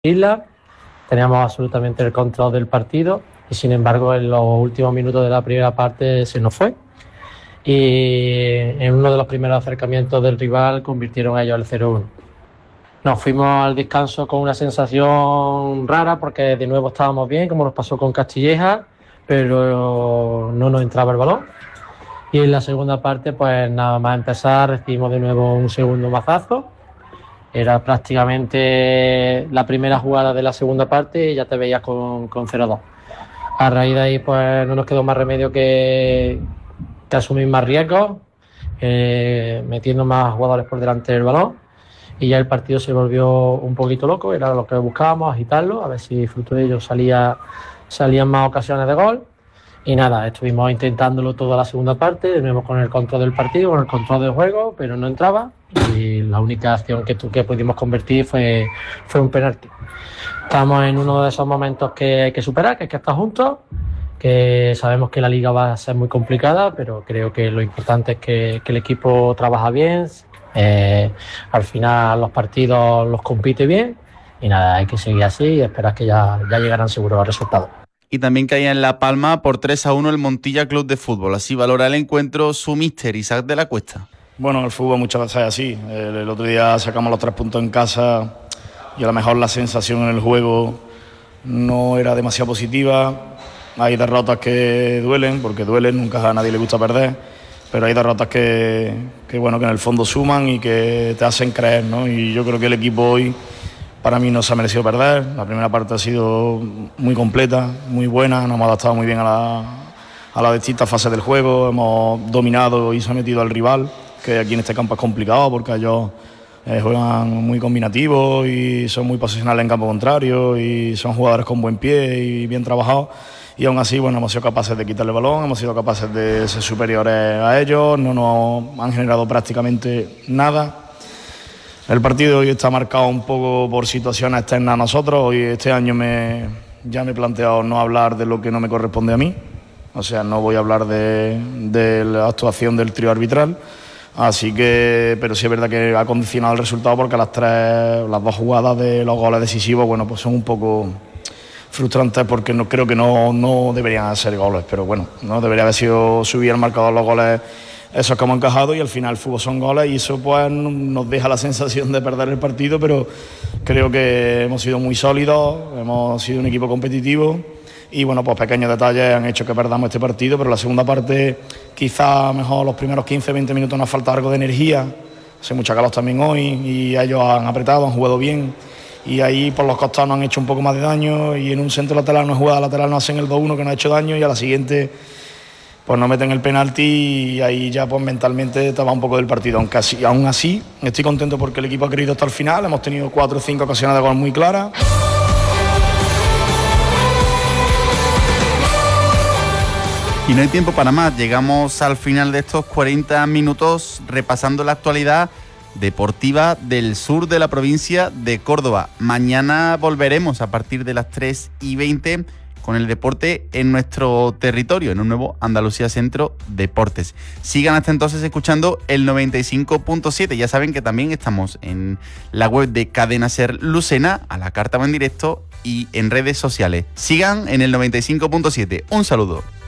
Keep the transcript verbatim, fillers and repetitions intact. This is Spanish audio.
isla, teníamos absolutamente el control del partido y sin embargo en los últimos minutos de la primera parte se nos fue y en uno de los primeros acercamientos del rival convirtieron ellos el cero uno. Nos fuimos al descanso con una sensación rara porque de nuevo estábamos bien, como nos pasó con Castilleja, pero no nos entraba el balón. Y en la segunda parte, pues nada más empezar, recibimos de nuevo un segundo mazazo. Era prácticamente la primera jugada de la segunda parte y ya te veías con, con cero dos. A raíz de ahí, pues no nos quedó más remedio que, que asumir más riesgos, eh, metiendo más jugadores por delante del balón. Y ya el partido se volvió un poquito loco, era lo que buscábamos, agitarlo, a ver si fruto de ello salía, salían más ocasiones de gol. Y nada, estuvimos intentándolo toda la segunda parte, de nuevo con el control del partido, con el control del juego, pero no entraba. Y la única acción que, que pudimos convertir fue, fue un penalti. Estamos en uno de esos momentos que hay que superar, que es que estar juntos, que sabemos que la liga va a ser muy complicada, pero creo que lo importante es que, que el equipo trabaja bien, eh, al final los partidos los compite bien y nada, hay que seguir así y esperar que ya, ya llegarán seguros los resultados. Y también caía en La Palma por tres a uno el Montilla Club de Fútbol. Así valora el encuentro su míster Isaac de la Cuesta. Bueno, el fútbol muchas veces es así. El, el otro día sacamos los tres puntos en casa y a lo mejor la sensación en el juego no era demasiado positiva. Hay derrotas que duelen, porque duelen, nunca a nadie le gusta perder, pero hay derrotas que, que, bueno, que en el fondo suman y que te hacen creer, ¿no? Y yo creo que el equipo hoy, para mí, no se ha merecido perder. La primera parte ha sido muy completa, muy buena, nos hemos adaptado muy bien a, la, a las distintas fases del juego, hemos dominado y sometido al rival, que aquí en este campo es complicado porque ellos eh, juegan muy combinativos y son muy posicionales en campo contrario y son jugadores con buen pie y bien trabajados. Y aún así, bueno, hemos sido capaces de quitarle el balón, hemos sido capaces de ser superiores a ellos, no nos han generado prácticamente nada. El partido hoy está marcado un poco por situaciones externas a nosotros. Hoy este año me, ya me he planteado no hablar de lo que no me corresponde a mí. O sea, no voy a hablar de, de la actuación del trío arbitral. Así que, pero sí es verdad que ha condicionado el resultado porque las tres, las dos jugadas de los goles decisivos, bueno, pues son un poco frustrantes porque no, creo que no, no deberían ser goles, pero bueno, no debería haber sido subir al marcador los goles esos que hemos encajado y al final el fútbol son goles y eso pues nos deja la sensación de perder el partido, pero creo que hemos sido muy sólidos, hemos sido un equipo competitivo y bueno, pues pequeños detalles han hecho que perdamos este partido, pero la segunda parte quizá mejor los primeros quince veinte minutos nos falta algo de energía, hace mucha calor también hoy y ellos han apretado, han jugado bien y ahí por los costados nos han hecho un poco más de daño y en un centro lateral, una jugada lateral nos hacen el dos uno que nos ha hecho daño y a la siguiente pues nos meten el penalti y ahí ya pues mentalmente te va un poco del partido, aunque así, aún así estoy contento porque el equipo ha querido hasta el final, hemos tenido cuatro o cinco ocasiones de gol muy claras. Y no hay tiempo para más, llegamos al final de estos cuarenta minutos repasando la actualidad deportiva del sur de la provincia de Córdoba. Mañana volveremos a partir de las tres y veinte con el deporte en nuestro territorio, en un nuevo Andalucía Centro Deportes. Sigan hasta entonces escuchando el noventa y cinco punto siete. Ya saben que también estamos en la web de Cadena Ser Lucena, a la carta va en directo y en redes sociales. Sigan en el noventa y cinco punto siete. Un saludo.